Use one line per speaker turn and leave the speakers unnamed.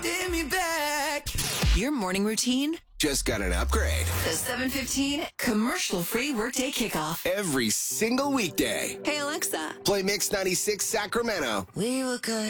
Give me back.
Your morning routine?
Just got an upgrade.
The 7:15 commercial-free workday kickoff.
Every single weekday.
Hey, Alexa.
Play Mix 96 Sacramento.
We were good.